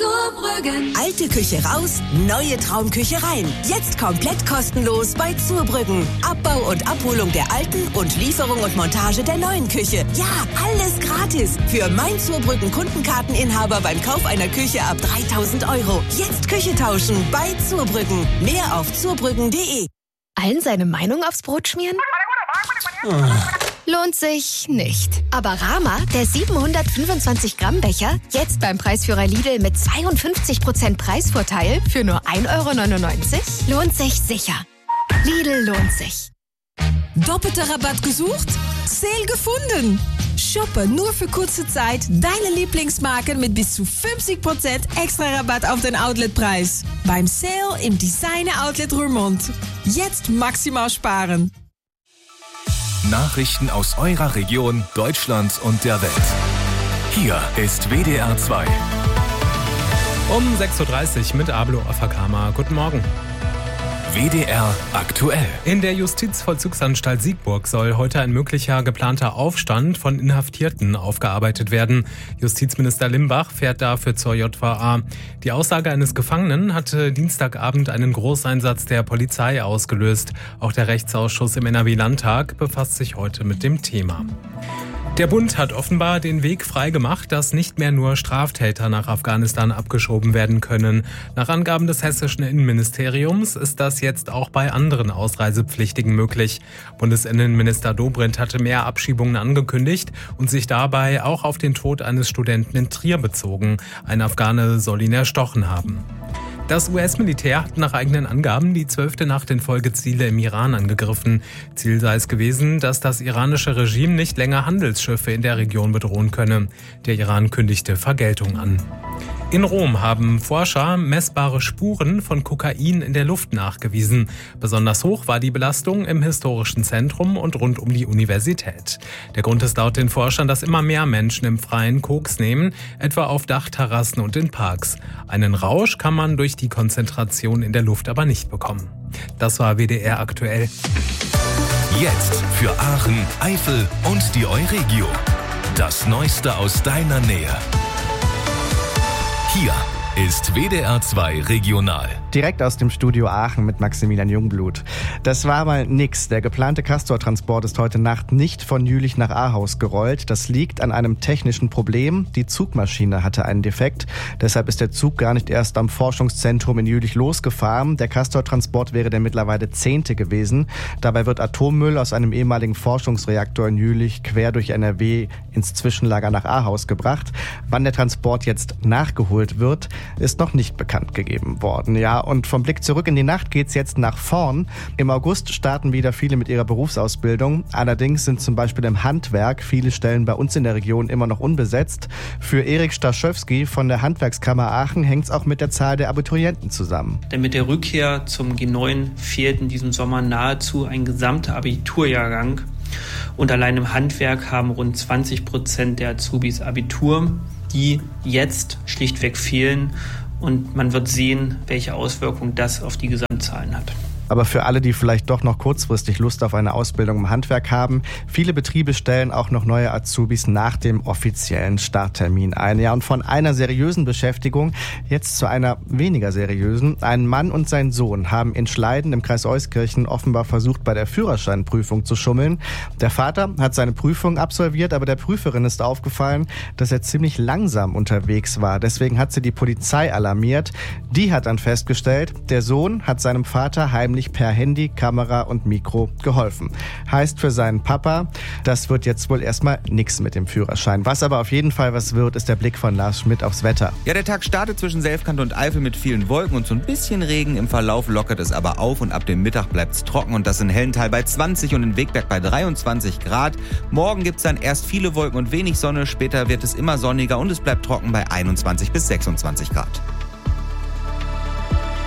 Zurbrüggen. Alte Küche raus, neue Traumküche rein. Jetzt komplett kostenlos bei Zurbrüggen. Abbau und Abholung der alten und Lieferung und Montage der neuen Küche. Ja, alles gratis. Für mein Zurbrüggen Kundenkarteninhaber beim Kauf einer Küche ab 3.000 €. Jetzt Küche tauschen bei Zurbrüggen. Mehr auf zurbrüggen.de. Allen seine Meinung aufs Brot schmieren? Lohnt sich nicht. Aber Rama, der 725-Gramm-Becher, jetzt beim Preisführer Lidl mit 52% Preisvorteil für nur 1,99 €, lohnt sich sicher. Lidl lohnt sich. Doppelter Rabatt gesucht? Sale gefunden! Shoppe nur für kurze Zeit deine Lieblingsmarken mit bis zu 50% extra Rabatt auf den Outletpreis. Beim Sale im Designer Outlet Roermond. Jetzt maximal sparen. Nachrichten aus eurer Region, Deutschland und der Welt. Hier ist WDR 2. Um 6.30 Uhr mit Ablo Afakama. Guten Morgen. WDR aktuell. In der Justizvollzugsanstalt Siegburg soll heute ein möglicher geplanter Aufstand von Inhaftierten aufgearbeitet werden. Justizminister Limbach fährt dafür zur JVA. Die Aussage eines Gefangenen hatte Dienstagabend einen Großeinsatz der Polizei ausgelöst. Auch der Rechtsausschuss im NRW-Landtag befasst sich heute mit dem Thema. Der Bund hat offenbar den Weg freigemacht, dass nicht mehr nur Straftäter nach Afghanistan abgeschoben werden können. Nach Angaben des hessischen Innenministeriums ist das jetzt auch bei anderen Ausreisepflichtigen möglich. Bundesinnenminister Dobrindt hatte mehr Abschiebungen angekündigt und sich dabei auch auf den Tod eines Studenten in Trier bezogen. Ein Afghane soll ihn erstochen haben. Das US-Militär hat nach eigenen Angaben die 12. Nacht in Folge Ziele im Iran angegriffen. Ziel sei es gewesen, dass das iranische Regime nicht länger Handelsschiffe in der Region bedrohen könne. Der Iran kündigte Vergeltung an. In Rom haben Forscher messbare Spuren von Kokain in der Luft nachgewiesen. Besonders hoch war die Belastung im historischen Zentrum und rund um die Universität. Der Grund ist laut den Forschern, dass immer mehr Menschen im Freien Koks nehmen, etwa auf Dachterrassen und in Parks. Einen Rausch kann man durch die Konzentration in der Luft aber nicht bekommen. Das war WDR aktuell. Jetzt für Aachen, Eifel und die Euregio. Das Neueste aus deiner Nähe. Hier ist WDR 2 Regional. Direkt aus dem Studio Aachen mit Maximilian Jungblut. Das war mal nix. Der geplante Castor-Transport ist heute Nacht nicht von Jülich nach Ahaus gerollt. Das liegt an einem technischen Problem. Die Zugmaschine hatte einen Defekt. Deshalb ist der Zug gar nicht erst am Forschungszentrum in Jülich losgefahren. Der Castor-Transport wäre der mittlerweile 10. gewesen. Dabei wird Atommüll aus einem ehemaligen Forschungsreaktor in Jülich quer durch NRW ins Zwischenlager nach Ahaus gebracht. Wann der Transport jetzt nachgeholt wird, ist noch nicht bekannt gegeben worden. Ja, und vom Blick zurück in die Nacht geht's jetzt nach vorn. Im August starten wieder viele mit ihrer Berufsausbildung. Allerdings sind zum Beispiel im Handwerk viele Stellen bei uns in der Region immer noch unbesetzt. Für Erik Staschewski von der Handwerkskammer Aachen hängt's auch mit der Zahl der Abiturienten zusammen. Denn mit der Rückkehr zum G9 fehlt in diesem Sommer nahezu ein gesamter Abiturjahrgang. Und allein im Handwerk haben rund 20% der Azubis Abitur, die jetzt schlichtweg fehlen. Und man wird sehen, welche Auswirkungen das auf die Gesamtzahlen hat. Aber für alle, die vielleicht doch noch kurzfristig Lust auf eine Ausbildung im Handwerk haben, viele Betriebe stellen auch noch neue Azubis nach dem offiziellen Starttermin ein. Ja, und von einer seriösen Beschäftigung jetzt zu einer weniger seriösen. Ein Mann und sein Sohn haben in Schleiden im Kreis Euskirchen offenbar versucht, bei der Führerscheinprüfung zu schummeln. Der Vater hat seine Prüfung absolviert, aber der Prüferin ist aufgefallen, dass er ziemlich langsam unterwegs war. Deswegen hat sie die Polizei alarmiert. Die hat dann festgestellt, der Sohn hat seinem Vater heimlich per Handy, Kamera und Mikro geholfen. Heißt für seinen Papa, das wird jetzt wohl erstmal nichts mit dem Führerschein. Was aber auf jeden Fall was wird, ist der Blick von Lars Schmidt aufs Wetter. Ja, der Tag startet zwischen Selfkante und Eifel mit vielen Wolken und so ein bisschen Regen. Im Verlauf lockert es aber auf und ab dem Mittag bleibt es trocken und das in Hellental bei 20 und in Wegberg bei 23 Grad. Morgen gibt es dann erst viele Wolken und wenig Sonne, später wird es immer sonniger und es bleibt trocken bei 21 bis 26 Grad.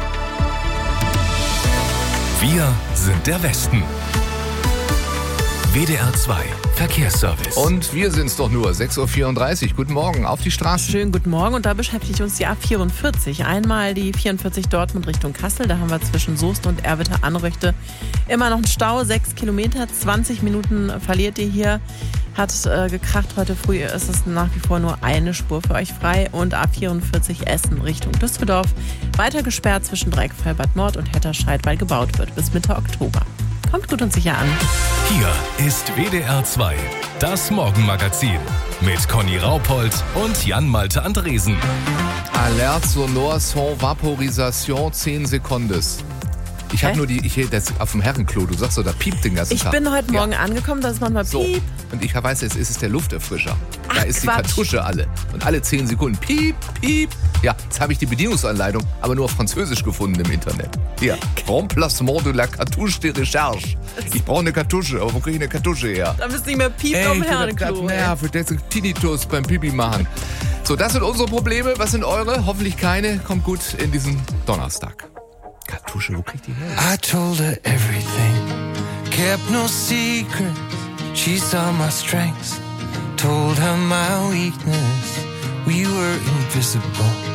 Wir sind der Westen. WDR 2 Verkehrsservice. Und wir sind's doch nur, 6.34 Uhr. Guten Morgen, auf die Straße. Schönen guten Morgen und da beschäftigt uns die A44. Einmal die 44 Dortmund Richtung Kassel. Da haben wir zwischen Soest und Erwitter-Anröchte immer noch einen Stau, 6 Kilometer, 20 Minuten verliert ihr hier. Hat gekracht, heute früh ist es nach wie vor nur eine Spur für euch frei. Und A44 Essen Richtung Düsseldorf weiter gesperrt zwischen Dreieckfeld-Bad Nord und Hetterscheid, weil gebaut wird bis Mitte Oktober. Kommt gut und sicher an. Hier ist WDR 2, das Morgenmagazin mit Conny Raupold und Jan-Malte Andresen. Alert sonore sans vaporisation 10 Secondes. Ich habe nur das auf dem Herrenklo, du sagst so, da piept den ganzen Tag. Ich bin heute Morgen angekommen, dass es manchmal piep. So. Und ich weiß, jetzt ist es der Lufterfrischer. Da ist die Quatsch. Kartusche alle. Und alle 10 Sekunden piep, piep. Ja, jetzt habe ich die Bedienungsanleitung, aber nur auf Französisch gefunden im Internet. Hier, Remplacement de la Cartouche de Recherche. Ich brauche eine Kartusche, aber wo kriege ich eine Kartusche her? Da bist du nicht mehr piept auf dem Herrenklo. Nervig, der ist Tinnitus beim Pipi machen. So, das sind unsere Probleme. Was sind eure? Hoffentlich keine. Kommt gut in diesen Donnerstag. Kartusche, wo kriegt die her? I told her everything, kept no secret. She saw my strengths, told her my weakness. We were invisible.